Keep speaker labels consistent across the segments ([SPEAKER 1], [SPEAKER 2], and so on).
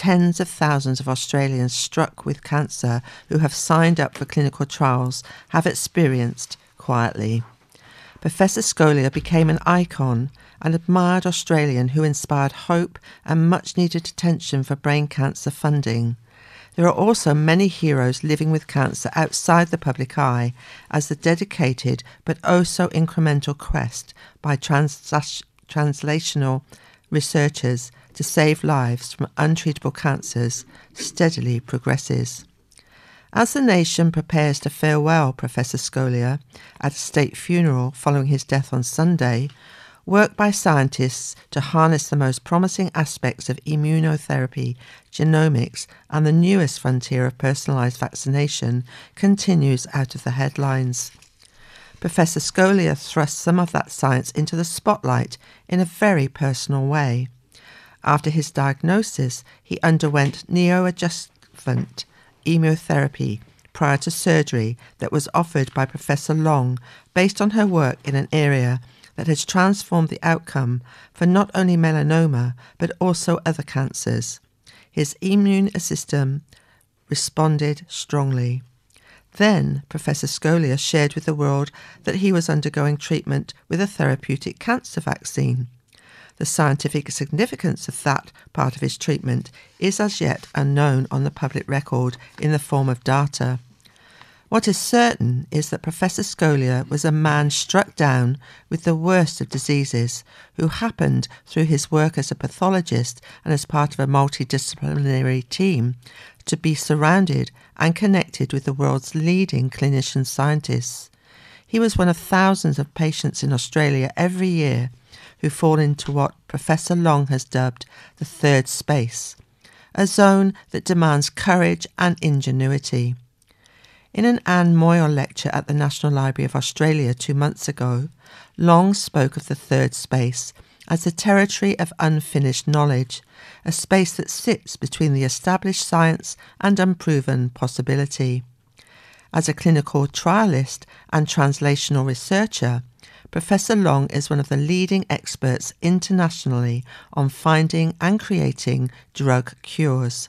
[SPEAKER 1] tens of thousands of Australians struck with cancer who have signed up for clinical trials have experienced quietly. Professor Scolia became an icon, an admired Australian who inspired hope and much-needed attention for brain cancer funding. There are also many heroes living with cancer outside the public eye as the dedicated but so incremental quest by translational researchers to save lives from untreatable cancers steadily progresses. As the nation prepares to farewell Professor Scolia at a state funeral following his death on Sunday, work by scientists to harness the most promising aspects of immunotherapy, genomics, and the newest frontier of personalised vaccination continues out of the headlines. Professor Scolia thrust some of that science into the spotlight in a very personal way. After his diagnosis, he underwent neoadjuvant immunotherapy prior to surgery that was offered by Professor Long based on her work in an area that has transformed the outcome for not only melanoma but also other cancers. His immune system responded strongly. Then Professor Scolia shared with the world that he was undergoing treatment with a therapeutic cancer vaccine. The scientific significance of that part of his treatment is as yet unknown on the public record in the form of data. What is certain is that Professor Scolia was a man struck down with the worst of diseases, who happened, through his work as a pathologist and as part of a multidisciplinary team, to be surrounded and connected with the world's leading clinician scientists. He was one of thousands of patients in Australia every year who fall into what Professor Long has dubbed the third space, a zone that demands courage and ingenuity. In an Anne Moyle lecture at the National Library of Australia 2 months ago, Long spoke of the third space as the territory of unfinished knowledge, a space that sits between the established science and unproven possibility. As a clinical trialist and translational researcher, Professor Long is one of the leading experts internationally on finding and creating drug cures.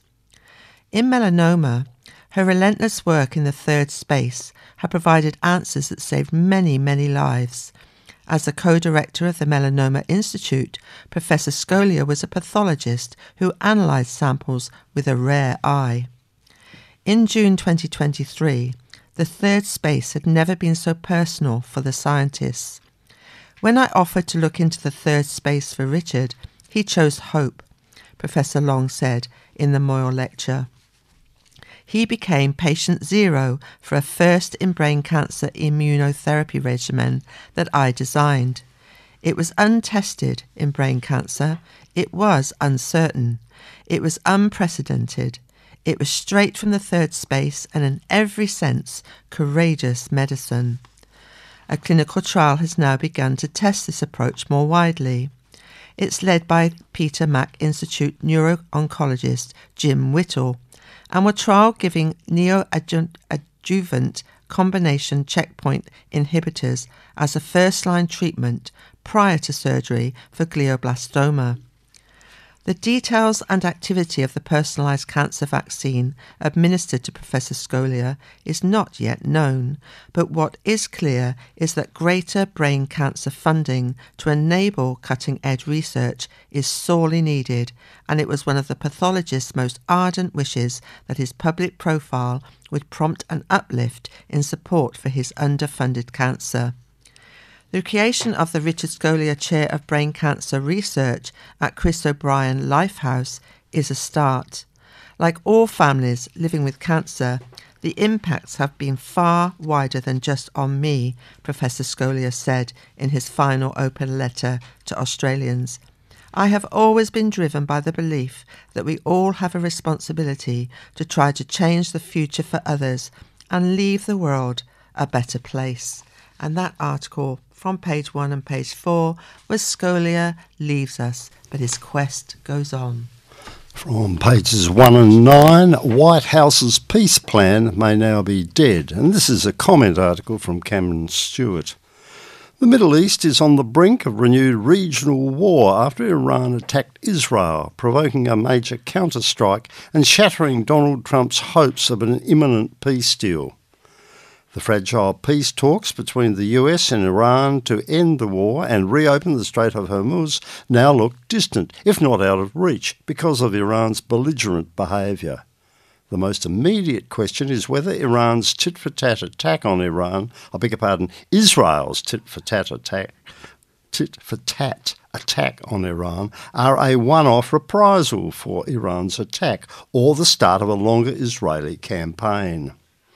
[SPEAKER 1] In melanoma, her relentless work in the third space had provided answers that saved many, many lives. As the co-director of the Melanoma Institute, Professor Scolia was a pathologist who analysed samples with a rare eye. In June 2023, the third space had never been so personal for the scientists. When I offered to look into the third space for Richard, he chose hope, Professor Long said in the Moyle lecture. He became patient zero for a first-in-brain cancer immunotherapy regimen that I designed. It was untested in brain cancer. It was uncertain. It was unprecedented. It was straight from the third space and in every sense courageous medicine. A clinical trial has now begun to test this approach more widely. It's led by Peter Mac Institute neuro-oncologist Jim Whittle, and a trial giving neoadjuvant combination checkpoint inhibitors as a first-line treatment prior to surgery for glioblastoma. The details and activity of the personalised cancer vaccine administered to Professor Scolia is not yet known, but what is clear is that greater brain cancer funding to enable cutting-edge research is sorely needed, and it was one of the pathologist's most ardent wishes that his public profile would prompt an uplift in support for his underfunded cancer. The creation of the Richard Scolia Chair of Brain Cancer Research at Chris O'Brien Lifehouse is a start. Like all families living with cancer, the impacts have been far wider than just on me, Professor Scolia said in his final open letter to Australians. I have always been driven by the belief that we all have a responsibility to try to change the future for others and leave the world a better place. And that article from page 1 and page 4 was Scolia leaves us, but his quest goes on.
[SPEAKER 2] From pages 1 and 9, White House's peace plan may now be dead. And this is a comment article from Cameron Stewart. The Middle East is on the brink of renewed regional war after Iran attacked Israel, provoking a major counterstrike and shattering Donald Trump's hopes of an imminent peace deal. The fragile peace talks between the US and Iran to end the war and reopen the Strait of Hormuz now look distant, if not out of reach, because of Iran's belligerent behaviour. The most immediate question is whether Israel's tit-for-tat attack on Iran on Iran are a one-off reprisal for Iran's attack or the start of a longer Israeli campaign.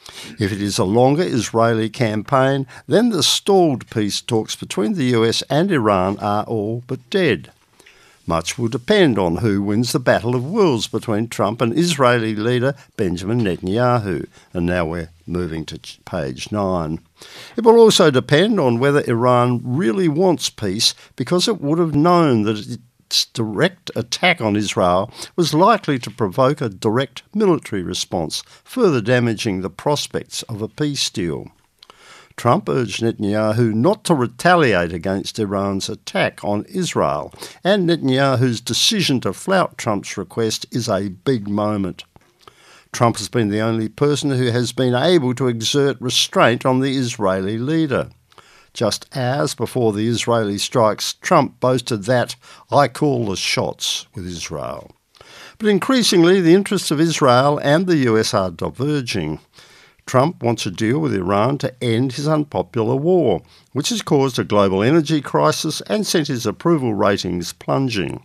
[SPEAKER 2] If it is a longer Israeli campaign, then the stalled peace talks between the US and Iran are all but dead. Much will depend on who wins the battle of wills between Trump and Israeli leader Benjamin Netanyahu. And now we're moving to page 9. It will also depend on whether Iran really wants peace, because it would have known that its direct attack on Israel was likely to provoke a direct military response, further damaging the prospects of a peace deal. Trump urged Netanyahu not to retaliate against Iran's attack on Israel, and Netanyahu's decision to flout Trump's request is a big moment. Trump has been the only person who has been able to exert restraint on the Israeli leader. Just hours before the Israeli strikes, Trump boasted that, "I call the shots" with Israel. But increasingly, the interests of Israel and the US are diverging. Trump wants a deal with Iran to end his unpopular war, which has caused a global energy crisis and sent his approval ratings plunging.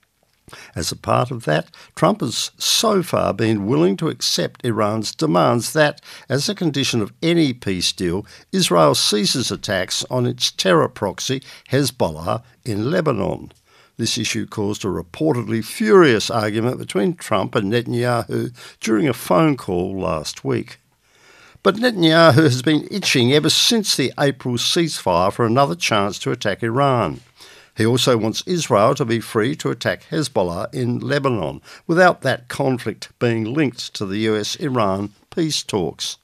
[SPEAKER 2] As a part of that, Trump has so far been willing to accept Iran's demands that, as a condition of any peace deal, Israel ceases attacks on its terror proxy, Hezbollah, in Lebanon. This issue caused a reportedly furious argument between Trump and Netanyahu during a phone call last week. But Netanyahu has been itching ever since the April ceasefire for another chance to attack Iran. He also wants Israel to be free to attack Hezbollah in Lebanon, without that conflict being linked to the US-Iran peace talks.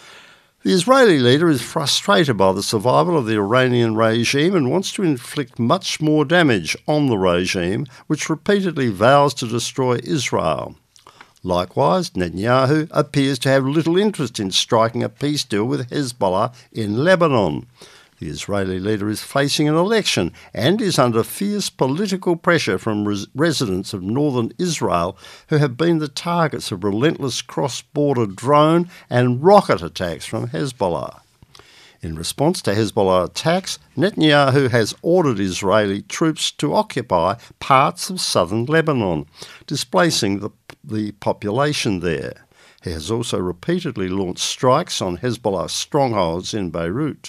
[SPEAKER 2] The Israeli leader is frustrated by the survival of the Iranian regime and wants to inflict much more damage on the regime, which repeatedly vows to destroy Israel. Likewise, Netanyahu appears to have little interest in striking a peace deal with Hezbollah in Lebanon. The Israeli leader is facing an election and is under fierce political pressure from residents of northern Israel who have been the targets of relentless cross-border drone and rocket attacks from Hezbollah. In response to Hezbollah attacks, Netanyahu has ordered Israeli troops to occupy parts of southern Lebanon, displacing the population there. He has also repeatedly launched strikes on Hezbollah strongholds in Beirut.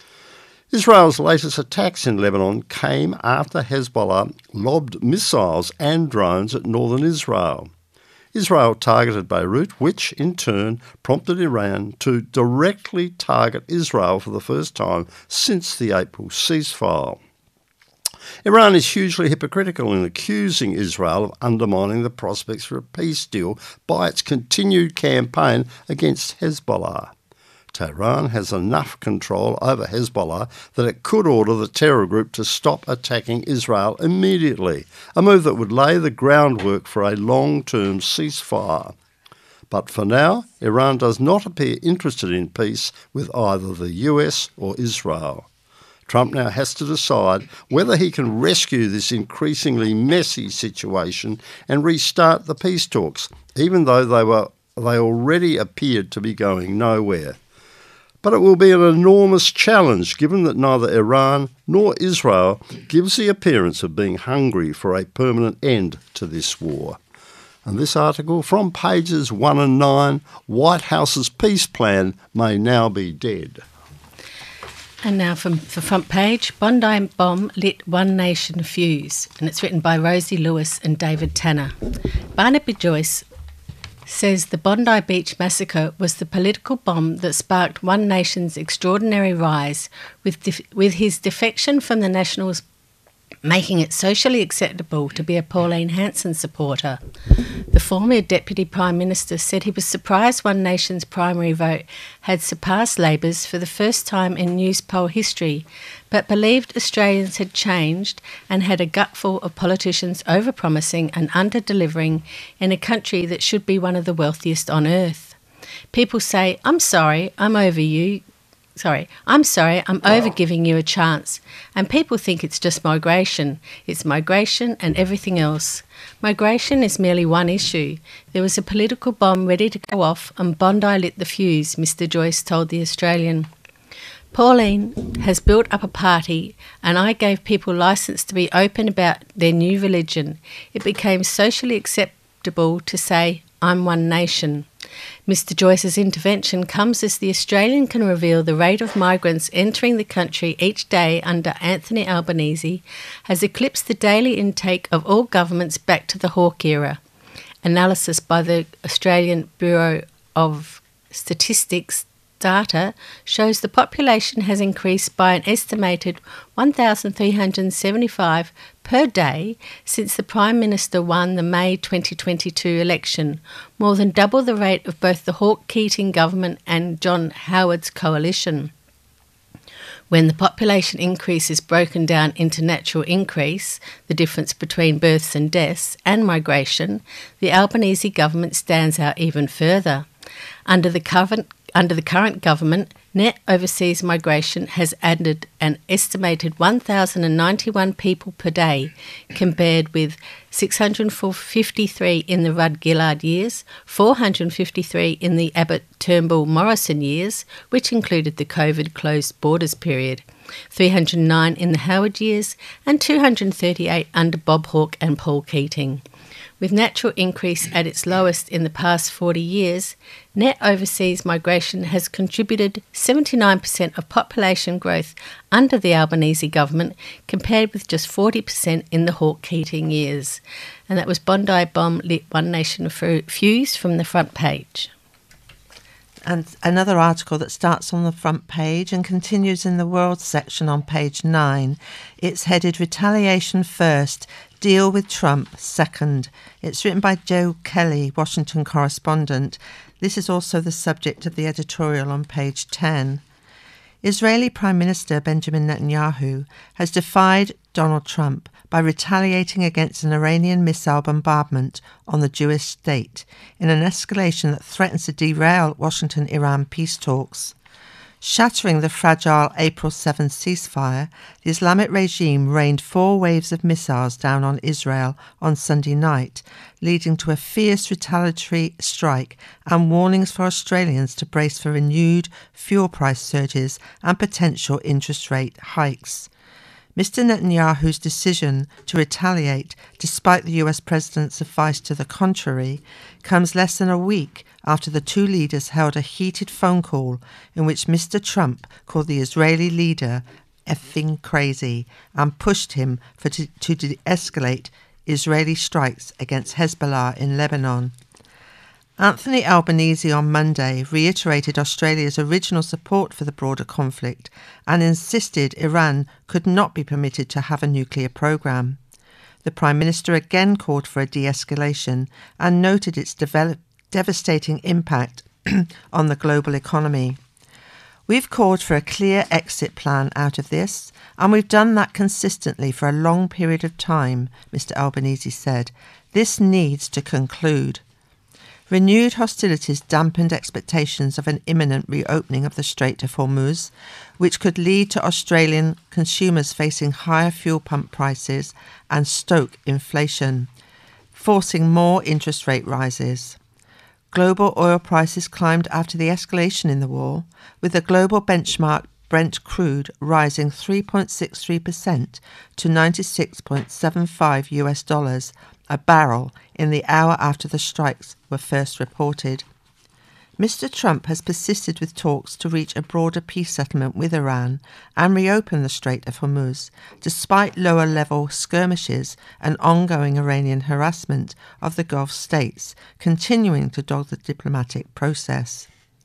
[SPEAKER 2] Israel's latest attacks in Lebanon came after Hezbollah lobbed missiles and drones at northern Israel. Israel targeted Beirut, which in turn prompted Iran to directly target Israel for the first time since the April ceasefire. Iran is hugely hypocritical in accusing Israel of undermining the prospects for a peace deal by its continued campaign against Hezbollah. Tehran has enough control over Hezbollah that it could order the terror group to stop attacking Israel immediately, a move that would lay the groundwork for a long-term ceasefire. But for now, Iran does not appear interested in peace with either the US or Israel. Trump now has to decide whether he can rescue this increasingly messy situation and restart the peace talks, even though they already appeared to be going nowhere. But it will be an enormous challenge given that neither Iran nor Israel gives the appearance of being hungry for a permanent end to this war. And this article from pages 1 and 9, White House's peace plan may now be dead.
[SPEAKER 3] And now from the front page, Bondi bomb lit One Nation fuse, and it's written by Rosie Lewis and David Tanner. Barnaby Joyce says the Bondi Beach massacre was the political bomb that sparked One Nation's extraordinary rise with his defection from the Nationals making it socially acceptable to be a Pauline Hanson supporter. The former Deputy Prime Minister said he was surprised One Nation's primary vote had surpassed Labor's for the first time in Newspoll history, but believed Australians had changed and had a gutful of politicians overpromising and under-delivering in a country that should be one of the wealthiest on earth. People say, I'm sorry, I'm over giving you a chance. And people think it's just migration. It's migration and everything else. Migration is merely one issue. There was a political bomb ready to go off and Bondi lit the fuse, Mr Joyce told The Australian. Pauline has built up a party and I gave people licence to be open about their new religion. It became socially acceptable to say, I'm One Nation. Mr Joyce's intervention comes as The Australian can reveal the rate of migrants entering the country each day under Anthony Albanese has eclipsed the daily intake of all governments back to the Hawke era. Analysis by the Australian Bureau of Statistics data shows the population has increased by an estimated 1,375 per day since the Prime Minister won the May 2022 election, more than double the rate of both the Hawke-Keating government and John Howard's coalition. When the population increase is broken down into natural increase, the difference between births and deaths, and migration, the Albanese government stands out even further. Under the current government, net overseas migration has added an estimated 1,091 people per day, compared with 653 in the Rudd-Gillard years, 453 in the Abbott-Turnbull-Morrison years, which included the COVID closed borders period, 309 in the Howard years, and 238 under Bob Hawke and Paul Keating. With natural increase at its lowest in the past 40 years, net overseas migration has contributed 79% of population growth under the Albanese government, compared with just 40% in the Hawke-Keating years. And that was Bondi Bomb Lit One Nation Fuse from the front page.
[SPEAKER 1] And another article that starts on the front page and continues in the World section on page 9. It's headed Retaliation First, Deal with Trump Second. It's written by Joe Kelly, Washington correspondent. This is also the subject of the editorial on page 10. Israeli Prime Minister Benjamin Netanyahu has defied Donald Trump by retaliating against an Iranian missile bombardment on the Jewish state in an escalation that threatens to derail Washington-Iran peace talks. Shattering the fragile April 7 ceasefire, the Islamic regime rained 4 waves of missiles down on Israel on Sunday night, leading to a fierce retaliatory strike and warnings for Australians to brace for renewed fuel price surges and potential interest rate hikes. Mr Netanyahu's decision to retaliate, despite the US President's advice to the contrary, comes less than a week after the two leaders held a heated phone call in which Mr Trump called the Israeli leader effing crazy and pushed him to de-escalate Israeli strikes against Hezbollah in Lebanon. Anthony Albanese on Monday reiterated Australia's original support for the broader conflict and insisted Iran could not be permitted to have a nuclear program. The Prime Minister again called for a de-escalation and noted its devastating impact on the global economy. We've called for a clear exit plan out of this, and we've done that consistently for a long period of time, Mr Albanese said. This needs to conclude. Renewed hostilities dampened expectations of an imminent reopening of the Strait of Hormuz, which could lead to Australian consumers facing higher fuel pump prices and stoke inflation, forcing more interest rate rises. Global oil prices climbed after the escalation in the war, with the global benchmark Brent crude rising 3.63% to $96.75 a barrel in the hour after the strikes were first reported. Mr Trump has persisted with talks to reach a broader peace settlement with Iran and reopen the Strait of Hormuz, despite lower-level skirmishes and ongoing Iranian harassment of the Gulf states, continuing to dog the diplomatic process.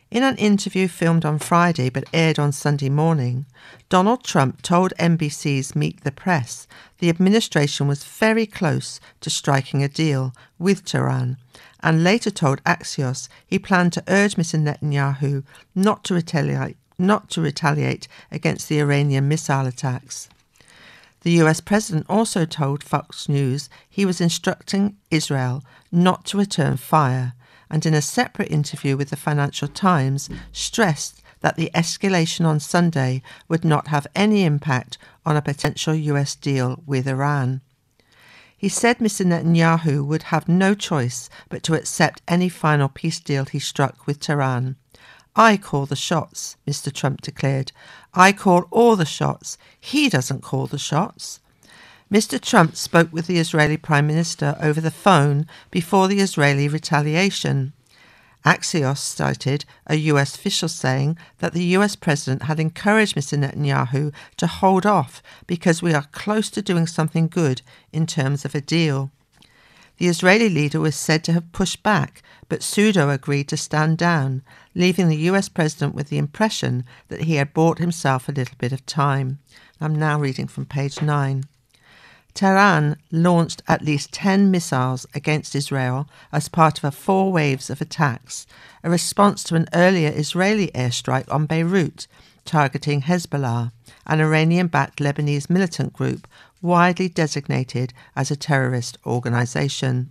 [SPEAKER 1] In an interview filmed on Friday but aired on Sunday morning, Donald Trump told NBC's Meet the Press the administration was very close to striking a deal with Tehran, and later told Axios he planned to urge Mr. Netanyahu not to retaliate against the Iranian missile attacks. The US president also told Fox News he was instructing Israel not to return fire, and in a separate interview with the Financial Times stressed that the escalation on Sunday would not have any impact on a potential US deal with Iran. He said Mr. Netanyahu would have no choice but to accept any final peace deal he struck with Tehran. "I call the shots," Mr. Trump declared. "I call all the shots. He doesn't call the shots." Mr. Trump spoke with the Israeli Prime Minister over the phone before the Israeli retaliation. Axios cited a US official saying that the US president had encouraged Mr. Netanyahu to hold off because we are close to doing something good in terms of a deal. The Israeli leader was said to have pushed back, but pseudo agreed to stand down, leaving the US president with the impression that he had bought himself a little bit of time. I'm now reading from page 9. Tehran launched at least 10 missiles against Israel as part of 4 waves of attacks, a response to an earlier Israeli airstrike on Beirut, targeting Hezbollah, an Iranian-backed Lebanese militant group widely designated as a terrorist organization.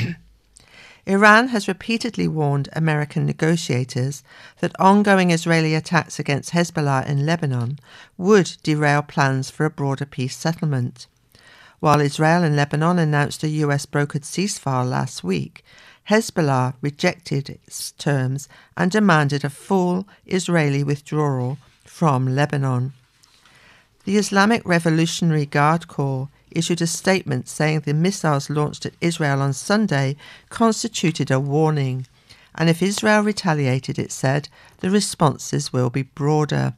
[SPEAKER 1] Iran has repeatedly warned American negotiators that ongoing Israeli attacks against Hezbollah in Lebanon would derail plans for a broader peace settlement. While Israel and Lebanon announced a US-brokered ceasefire last week, Hezbollah rejected its terms and demanded a full Israeli withdrawal from Lebanon. The Islamic Revolutionary Guard Corps issued a statement saying the missiles launched at Israel on Sunday constituted a warning, and if Israel retaliated, it said, the responses will be broader.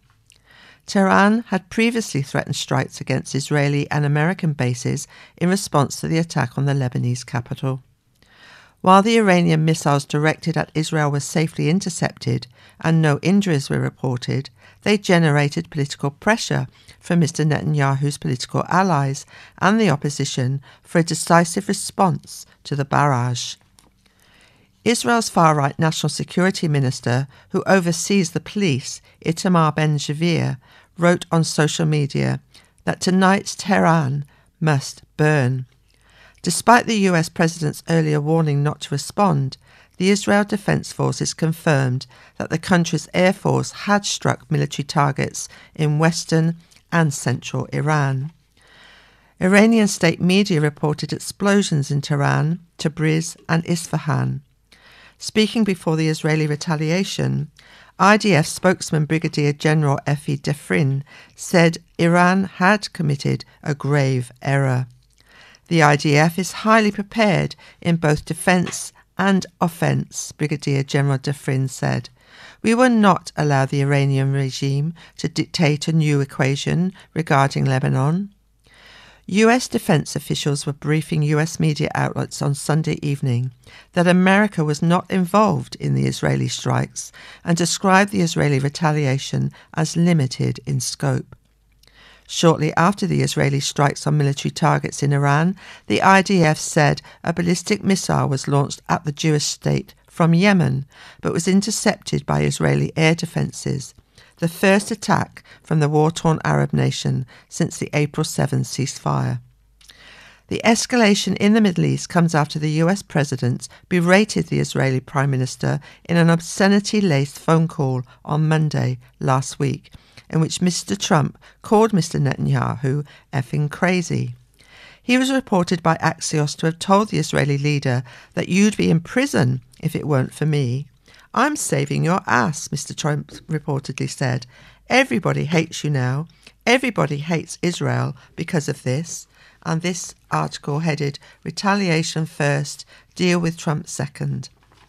[SPEAKER 1] Tehran had previously threatened strikes against Israeli and American bases in response to the attack on the Lebanese capital. While the Iranian missiles directed at Israel were safely intercepted and no injuries were reported, they generated political pressure from Mr. Netanyahu's political allies and the opposition for a decisive response to the barrage. Israel's far-right National Security Minister, who oversees the police, Itamar Ben-Gvir, wrote on social media that tonight's Tehran must burn. Despite the US president's earlier warning not to respond, the Israel Defense Forces confirmed that the country's air force had struck military targets in western and central Iran. Iranian state media reported explosions in Tehran, Tabriz and Isfahan. Speaking before the Israeli retaliation, IDF spokesman Brigadier General Efi Defrin said Iran had committed a grave error. The IDF is highly prepared in both defence and offence, Brigadier General Defrin said. We will not allow the Iranian regime to dictate a new equation regarding Lebanon. US defense officials were briefing US media outlets on Sunday evening that America was not involved in the Israeli strikes and described the Israeli retaliation as limited in scope. Shortly after the Israeli strikes on military targets in Iran, the IDF said a ballistic missile was launched at the Jewish state from Yemen, but was intercepted by Israeli air defences, the first attack from the war-torn Arab nation since the April 7 ceasefire. The escalation in the Middle East comes after the US president berated the Israeli Prime Minister in an obscenity-laced phone call on Monday last week, in which Mr. Trump called Mr. Netanyahu effing crazy. He was reported by Axios to have told the Israeli leader that you'd be in prison if it weren't for me. I'm saving your ass, Mr. Trump reportedly said. Everybody hates you now. Everybody hates Israel because of this. And this article headed, Retaliation First, Deal with Trump Second.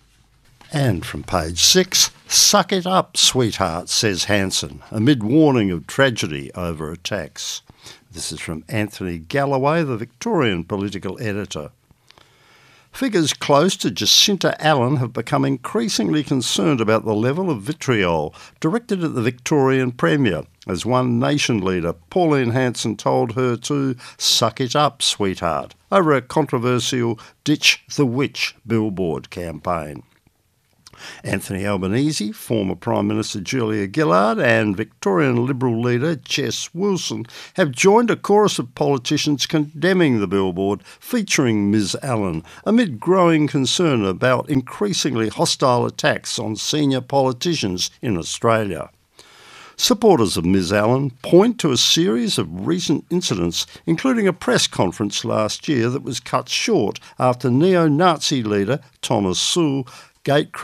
[SPEAKER 2] And from page 6, suck it up, sweetheart, says Hanson, amid warning of tragedy over attacks. This is from Anthony Galloway, the Victorian political editor. Figures close to Jacinta Allen have become increasingly concerned about the level of vitriol directed at the Victorian Premier, as One Nation leader Pauline Hanson told her to "suck it up, sweetheart," over a controversial Ditch the Witch billboard campaign. Anthony Albanese, former Prime Minister Julia Gillard and Victorian Liberal leader Jess Wilson have joined a chorus of politicians condemning the billboard featuring Ms Allen amid growing concern about increasingly hostile attacks on senior politicians in Australia. Supporters of Ms Allen point to a series of recent incidents, including a press conference last year that was cut short after neo-Nazi leader Thomas Sowell gatecrashed